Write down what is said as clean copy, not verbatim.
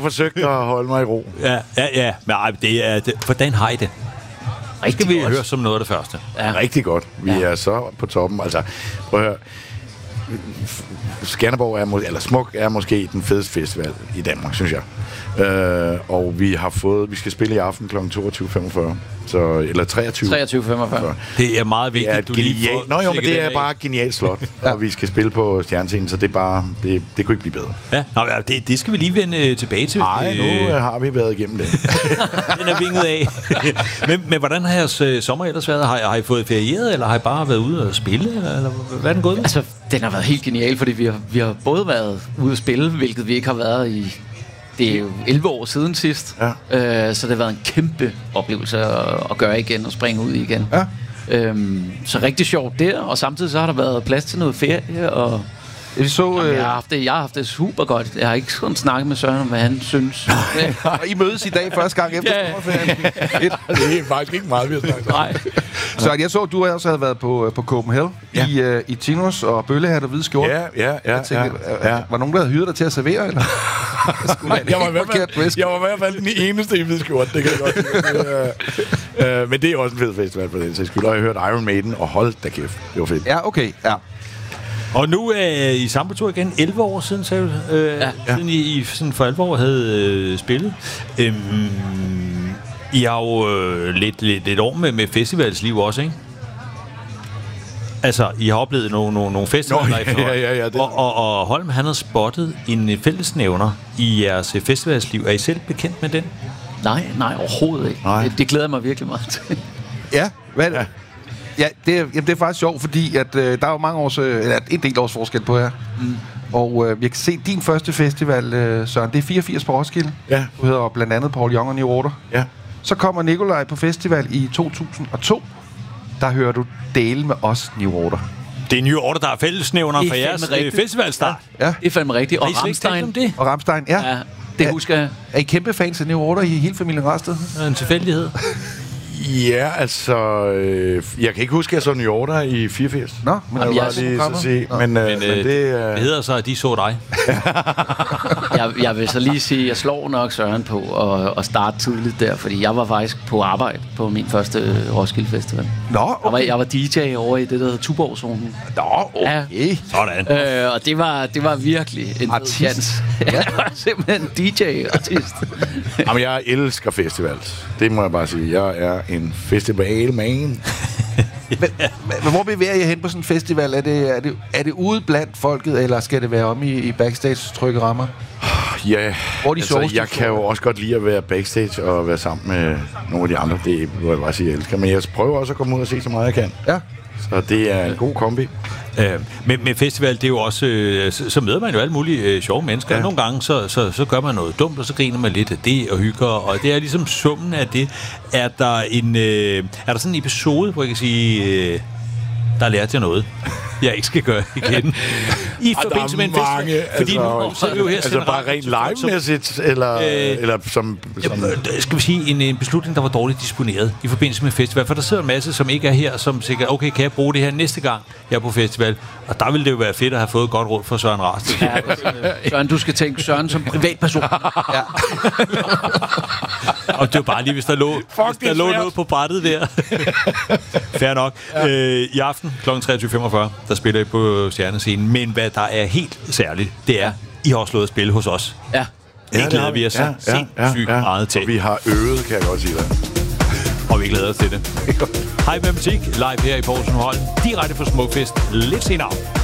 forsøgt at holde mig i ro. Ja. Men hvordan har I det? Rigtig godt. Vi godt. høre som noget af det første. Ja. Rigtig godt. Vi er så på toppen. Altså, prøv at høre. Skanderborg er Smuk er måske den fedeste festival i Danmark, synes jeg. Og vi skal spille i aften kl. 22.45. Eller 23.45. Det er meget vigtigt, at du lige får... men det er bare et genialt slot, og vi skal spille på Stjernescenen, så det er bare... Det kunne ikke blive bedre. Ja, det skal vi lige vende tilbage til. Nej, nu har vi været igennem det. Den er vinget af. men hvordan har jeres sommer ellers været? Har I fået ferieret, eller har I bare været ude og spille? Eller hvad er den gået med? Altså, den har været helt genial, fordi vi har både været ude at spille, hvilket vi ikke har været i... Det er jo 11 år siden sidst, så det har været en kæmpe oplevelse at gøre igen og springe ud igen. Ja. Så rigtig sjovt der, og samtidig så har der været plads til noget ferie, og jeg har haft det super godt. Jeg har ikke sådan snakket med Søren om, hvad han synes. I mødes i dag første gang efter sommerferien. Det er faktisk ikke meget, vi har snakket. Nej. Så jeg så, du også havde været på Copenhagen i chinos og bøllehat og hvide skjorte. Ja. Var nogen, der havde hyret dig til at servere, eller? Jeg var i hvert fald den eneste i hvide skjorte, det kan jeg godt. Men det er også en fed festival på den, så jeg skulle have hørt Iron Maiden, og hold da kæft, det var fedt. Ja, okay, ja. Og nu er I sammen på tur igen. 11 år siden, sagde du, siden I sådan for 11 år havde spillet. I har jo lidt år med festivalsliv også, ikke? Altså, I har oplevet nogle festivaler i og Holm, han har spottet en fællesnævner i jeres festivalsliv. Er I selv bekendt med den? Nej, overhovedet ikke. Det glæder mig virkelig meget til. Ja, hvad er det? Ja, det er faktisk sjovt, fordi at, der er jo mange års, eller en del års forskel på her. Og jeg kan se din første festival, Søren, det er 84 på Roskilde. Ja. Du hedder blandt andet Paul Young og New Order. Ja. Så kommer Nikolaj på festival i 2002. Der hører du dele med os, New Order. Det er New Order, der er fællesnævner for jeres festivalstart. Ja. Det er fandme rigtigt. Og Rammstein. Og Rammstein, ja. Det husker jeg. Er I kæmpe fans af New Order i hele familien Rasted? En tilfældighed. Ja, altså... jeg kan ikke huske, at jeg så New Order i 84. Nå, men jeg var lige så sige. Men det hedder så, at de så dig. Jeg vil så lige sige, at jeg slår nok Søren på at starte tidligt der, fordi jeg var faktisk på arbejde på min første Roskilde Festival. Nå, okay. Jeg var DJ over i det, der hedder Tuborg-zonen. Nå, okay. Ja. Sådan. Og det var virkelig en artist. Jeg var simpelthen DJ-artist. Jamen, jeg elsker festivals. Det må jeg bare sige. Jeg er en festivalman. Men hvor bevæger jeg hen på sådan en festival? Er det ude blandt folket, eller skal det være om i backstage-trygge rammer? Ja, jeg kan jo også godt lide at være backstage og være sammen med nogle af de andre. Det må jeg bare sige, jeg elsker. Men jeg prøver også at komme ud og se så meget jeg kan. Ja. Så det er en god kombi. Med festival, det er jo også... så møder man jo alle mulige sjove mennesker. Ja. Nogle gange, så gør man noget dumt, og så griner man lidt af det og hygger. Og det er ligesom summen af det. Er der sådan en episode, hvor jeg kan sige... der lærte jeg noget, jeg ikke skal gøre igen. I forbindelse med en festival. Fordi nu bare rent live-mæssigt, eller som... Skal vi sige, en beslutning, der var dårligt disponeret i forbindelse med festival. For der sidder en masse, som ikke er her, som sikkert, okay, kan jeg bruge det her næste gang, jeg er på festival? Og der ville det jo være fedt at have fået godt råd fra Søren Rast. Ja, Søren, du skal tænke Søren som privatperson. Ja. Og det var bare lige, hvis der lå noget på brættet der. Fair nok. Ja. I aften kl. 23.45, der spiller I på Stjernescenen. Men hvad der er helt særligt, det er, I har også slået at spille hos os. Ja. Det glæder vi os sindssygt meget til. Og vi har øvet, kan jeg godt sige det. Og vi glæder os til det. Hej Matematik, live her i Poulsen Holm. Direkte fra Smukfest. Lidt senere.